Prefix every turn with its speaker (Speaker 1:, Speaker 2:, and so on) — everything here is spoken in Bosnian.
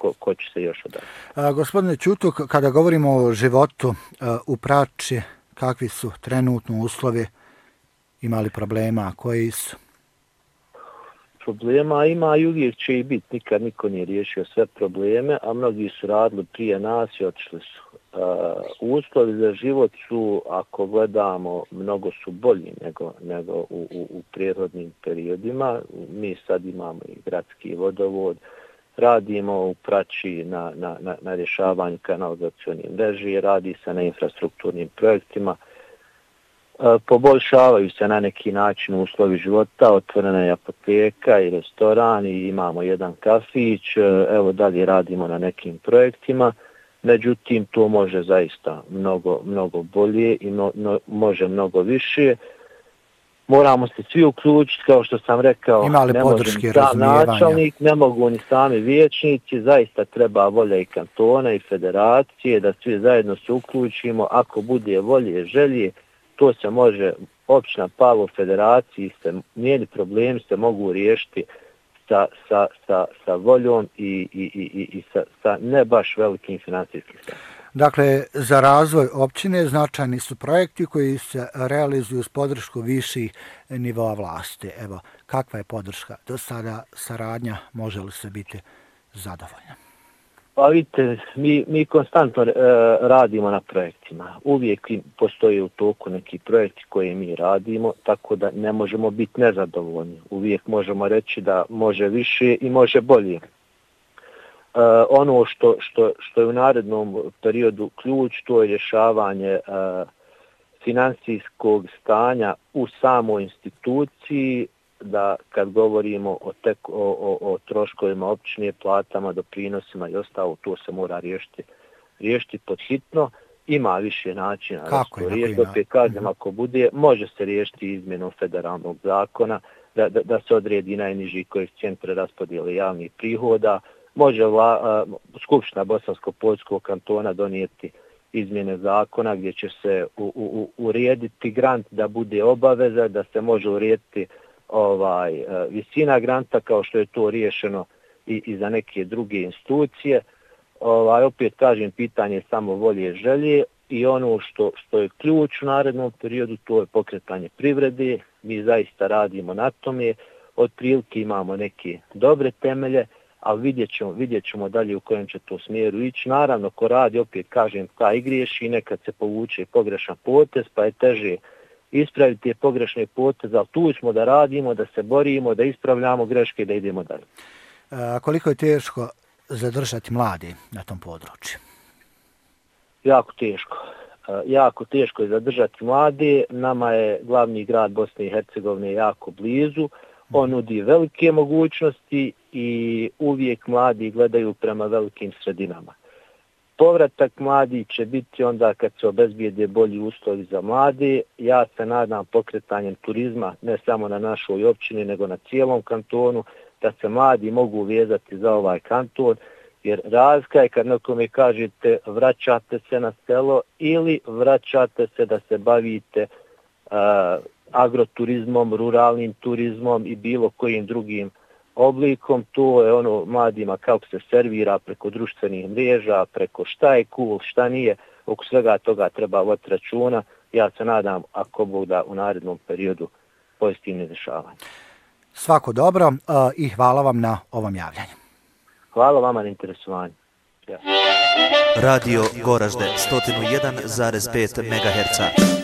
Speaker 1: ko će se još odati.
Speaker 2: Gospodine Ćutuk, kada govorimo o životu u Prači, kakvi su trenutno uslovi, imali problema, koji su?
Speaker 1: Problema ima i uvijek će i biti, nikad niko nije riješio sve probleme, a mnogi su radili prije nas i otišli su. Uslovi za život su, ako gledamo, mnogo su bolji nego u prirodnim periodima. Mi sad imamo i gradski vodovod, radimo u Prači na rješavanju kanalizacijske mreže, radi se na infrastrukturnim projektima, poboljšavaju se na neki način uslovi života, otvorena je apoteka i restoran i imamo jedan kafić, evo dalje radimo na nekim projektima, međutim to može zaista mnogo bolje i može mnogo više. Moramo se svi uključiti, kao što sam rekao, ne može ni sam načelnik, ne mogu ni sami vijećnici, zaista treba volja i kantona i federacije, da svi zajedno se uključimo, ako bude volje, želje, to se može, općina Pavlo federaciji, njeni problemi se mogu riješiti sa voljom i sa ne baš velikim financijskim sredstvima.
Speaker 2: Dakle, za razvoj općine značajni su projekti koji se realizuju s podršku viših nivoa vlasti. Evo, kakva je podrška do sada, saradnja, može li se biti zadovoljna?
Speaker 1: Pa vidite, mi konstantno radimo na projektima. Uvijek postoji u toku neki projekti koje mi radimo, tako da ne možemo biti nezadovoljni. Uvijek možemo reći da može više i može bolje. Ono što je u narednom periodu ključ, to je rješavanje financijskog stanja u samoj instituciji, da kad govorimo o troškovima općine, platama, doprinosima i ostalo, to se mora riješiti pod hitno. Ima više načina da se riješi. Opet kažem, ako bude, može se riješiti izmjenom federalnog zakona, da se odredi najniži koeficijent preraspodjele javnih prihoda. Može Skupština Bosansko-Poljskog kantona donijeti izmjene zakona gdje će se urediti grant da bude obaveza, da se može urediti visina granta kao što je to riješeno i za neke druge institucije. Opet kažem, pitanje je samo volje želje i ono što je ključ u narednom periodu, to je pokretanje privrede. Mi zaista radimo na tome, otprilike imamo neke dobre temelje, ali vidjet ćemo dalje u kojem će to smjeru ići. Naravno, ko radi, opet kažem, taj i griješi, nekad se povuče pogrešan potez, pa je teže ispraviti te pogrešne poteze, ali tu smo da radimo, da se borimo, da ispravljamo greške i da idemo dalje.
Speaker 2: Koliko je teško zadržati mladi na tom području?
Speaker 1: Jako teško. Jako teško je zadržati mlade. Nama je glavni grad Bosne i Hercegovine jako blizu. On nudi velike mogućnosti i uvijek mladi gledaju prema velikim sredinama. Povratak mladi će biti onda kad se obezbijede bolji uslovi za mlade. Ja se nadam pokretanjem turizma ne samo na našoj općini nego na cijelom kantonu, da se mladi mogu vezati za ovaj kanton, jer razlika je kad nekome kažete vraćate se na selo ili vraćate se da se bavite agroturizmom, ruralnim turizmom i bilo kojim drugim oblikom. To je ono mladima kako se servira preko društvenih mreža, preko šta je cool, šta nije. Oko svega toga treba voditi računa. Ja se nadam, ako Bog da, u narednom periodu pozitivne dešavanja.
Speaker 2: Svako dobro i hvala vam na ovom javljanju.
Speaker 1: Hvala vama na interesovanju.
Speaker 3: Radio Goražde 101,5 MHz.